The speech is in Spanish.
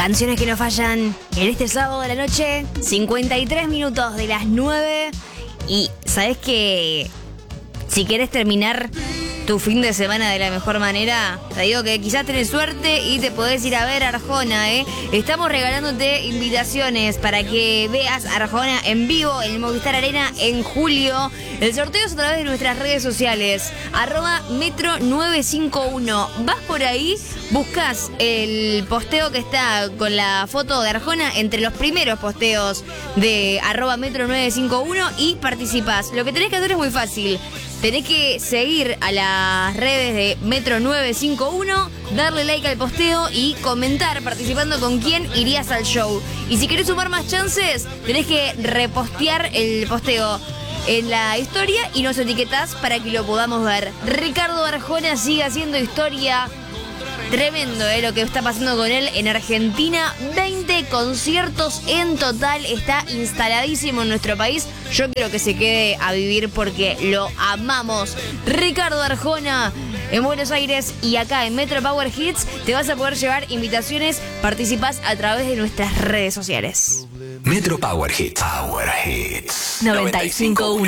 Canciones que no fallan en este sábado de la noche, 53 minutos de las 9. Y sabes que si querés terminar tu fin de semana de la mejor manera, te digo que quizás tenés suerte y te podés ir a ver Arjona, ¿eh? Estamos regalándote invitaciones para que veas Arjona en vivo en el Movistar Arena en julio. El sorteo es a través de nuestras redes sociales, @metro951. Vas por ahí, buscas el posteo que está con la foto de Arjona entre los primeros posteos de @metro951 y participás. Lo que tenés que hacer es muy fácil. Tenés que seguir a las redes de Metro951, darle like al posteo y comentar participando con quién irías al show. Y si querés sumar más chances, tenés que repostear el posteo en la historia y nos etiquetás para que lo podamos ver. Ricardo Arjona sigue haciendo historia. Tremendo, lo que está pasando con él en Argentina. 20 conciertos en total. Está instaladísimo en nuestro país. Yo quiero que se quede a vivir porque lo amamos. Ricardo Arjona en Buenos Aires y acá en Metro Power Hits te vas a poder llevar invitaciones. Participás a través de nuestras redes sociales. Metro Power Hits. Power Hits. 95.1